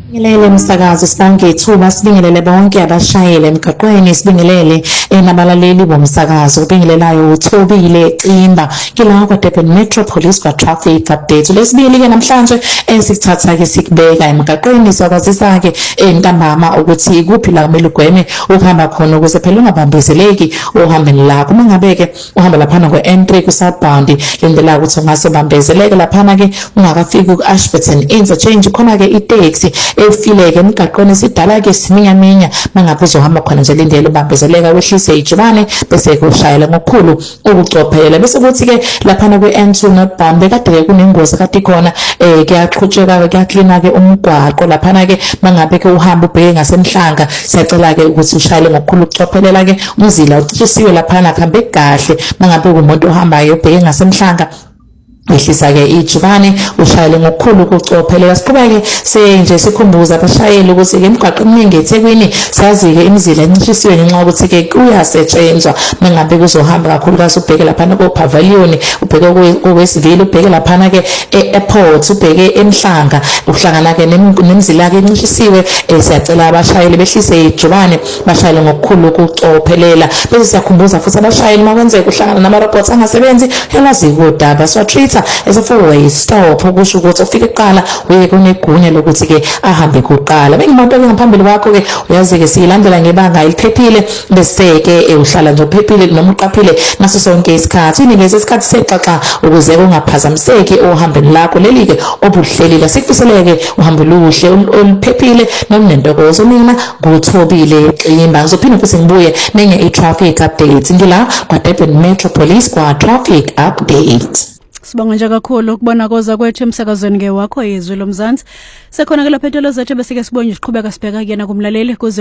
Ngilele msakazi sibangethuba sibingelele bonke abashayeli emgaqweni sibingelele nabalaleli bomsakazo ubingelelayo uThobile Cimba ngila kwa Durban Metropolis kwa traffic update lesibili ke namhlanje sikuthatha ke sikubeka emgaqweni siyakwazisa ke ntambama ukuthi kuphi la kumele ugweme ukuhamba khona ukuze phela ungabambezeleki ohambeni lakho mangabe ke uhamba laphana kwe-N3 ku-southbound lendela ukuthi ungase bambezeleke laphana ke ungakafiki ku-Ashburton interchange khona ke itaxi efileke emgaqweni sidala ke siminyaminya mangabe uzohamba khona nje lendlela ubambezeleka wehlise ijubane bese kushayela ngokukhulu ukucophelela bese kuthi ke laphana kwe-N2 northbound kade ke kunengozi kade khona kuyaqhutsheka kuyaklina ke umgwaqo laphana ke mangabe ke uhamba ubheke ngasemhlanga siyacela ke ukuthi ushayele ngokukhulu ukucophelela ke umzila ucishisiwe laphana kuhambe kahle mangabe kumuntu ohambayo ubheke ngasemhlanga ehlisa ke ijubane ushayele ngokukhulu ukucophelela siqhubeke nje sikhumbuza abashayeli ukuthi ke imigwaqo eminingi eThekwini sazi ke imizila encishisiwe ngenxa ukuthi ke kuyasetshenzwa mangabe kuzohamba kakhulu kaze ubheke laphana ko Pavilion ubheke kowesivile ubheke laphana ke eAirport ubheke emhlanga uhlangana ke nemizila ke encishisiwe siyacela abashayeli behlise ijubane bashayele ngokukhulu ukucophelela bese siyakhumbuza futhi abashayeli makwenzeka uhlangana nama robots angasebenzi yalazi kodaba so treat as a four-way stop ukusho ukuthi ufike kuqala uye kunegunya lokuthi ke ahambe kuqala bengimoto ke ngaphambili kwakho ke uyazi ke silandela ngebanga eliphephile bese ke uhlala nje uphephile noma uqaphile naso sonke isikhathi inikeze isikhathi sexaxa ukuze ungaphazamiseki ohambeni lakho leli ke obuhlelile sikufiseleke uhambe luhle oluphephile nomnentokozo mina nguThobile Cimba ngizophinda futhi ngibuye nenye i-traffic update ngila kwa Durban Metropolis kwa traffic update. Sibonga nje kakhulu ukubona koza kwethu emsakazweni ke wakho yezwe lomzansi sekhona ke laphetelo zethu bese ke sibonye siqhubeka sibheka kuyena kumlaleli ku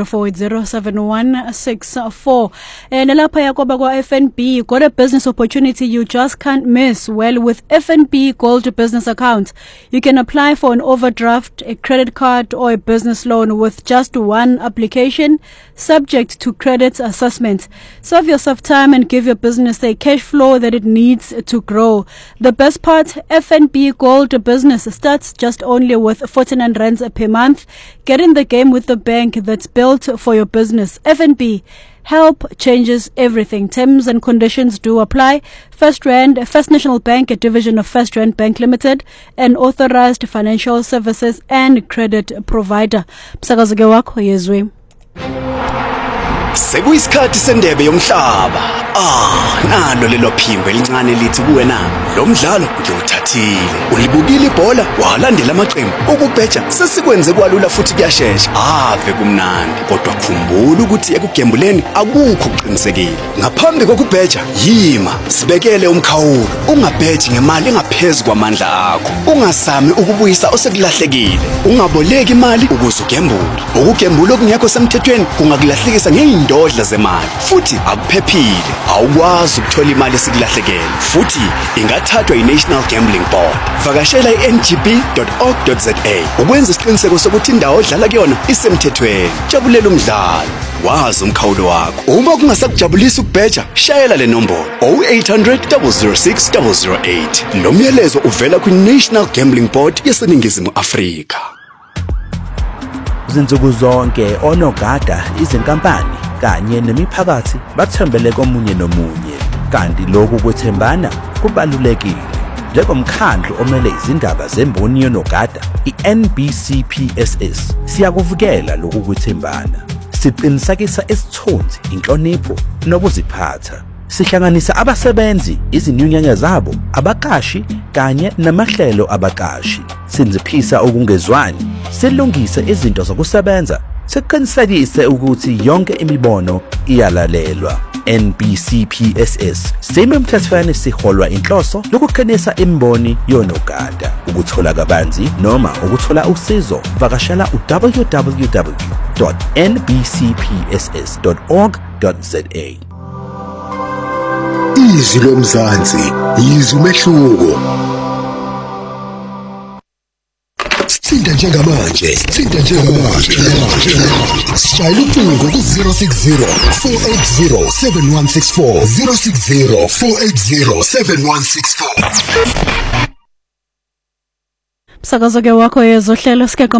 0604807164 nelapha yakoba kwa FNB got a business opportunity you just can't miss. Well, with FNB Gold business account you can apply for an overdraft, a credit card or a business loan with just one application subject to credit assessment. Save yourself time and give your business a cash flow that it needs to grow. The best part, FNB Gold business starts just only with 49 rands per month. Get in the game with the bank that's built for your business. FNB, help changes everything. Terms and conditions do apply. First National Bank, a division of First Rand Bank Limited, an authorized financial services and credit provider. Msakazo ke wakho yezwe. Sekuyisikhathi sendebe yomhlaba. Nalo lelo phimbo elincane lithi kuwena lo mdlalo ngiwuthathile. Ulibukile ibhola walandela amaqembu ukubheja sesikwenze kwalula futhi kuyashesha. Ave kumnandi kodwa khumbula ukuthi ekugembuleni akukho ukuqinisekile. Ngaphambi kokubheja yima sibekele umkhawulo. Ungabheji ngemali engaphezulu kwamandla akho. Ungasami ukubuyisa osekulahlekile. Ungaboleki imali ukuze ugembule. Ukugembula okungekho semthethweni kungakulahlekisa ngeyindodla zemali futhi akuphephile. Awukwazi ukuthola imali esikulahlekele futhi ingathathwa yiNational Gambling Board. Vakashela i-ngb.org.za ukwenza isiqiniseko sokuthi indawo odlala kuyona isemthethweni. Jabulela umdlalo, wazi umkhawulo wakho. Uma kungasakujabulisa ukubheja, shayela le nombolo 0800 006 008. Lo myalezo uvela kwi-National Gambling Board yaseNingizimu Afrika. Izinsuku zonke onogada izinkampani kanye nemiphakathi bathembele komunye nomunye kanti lokhu kwethembana kubalulekile. Njengomkhandlu omele izindaba zemboni yonogada iNBCPSS siyakuvikela lokhu kwethembana. Siqinisakisa isithunzi, inhlonipho nokuziphatha. Sihlanganisa abasebenzi, izinyunyana zabo, abaqashi kanye namahlelo abaqashi. Sinziphisa ukungezwani, silungise izinto zokusebenza, siqinisekise ukuthi yonke imibono iyalalelwa. NBCPSS sememthethweni siholwa inhloso lokuqinisa imboni yonogada. Ukuthola kabanzi noma ukuthola usizo vakashela www.nbcpss.org.za. Izwi lomzansi, izwi umehluko. Sithinta njengamanje. Sishayela ucingo ku-060 480 7164 060 480 7164. Msakazo ke wakho yezohlelo sike